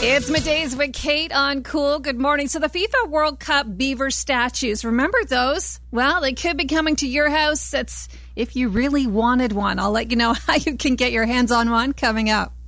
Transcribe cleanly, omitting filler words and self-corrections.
It's Middays with Kate on Cool. Good morning. So the FIFA World Cup beaver statues, remember those? Well, they could be coming to your house. That's if you really wanted one. I'll let you know how you can get your hands on one coming up.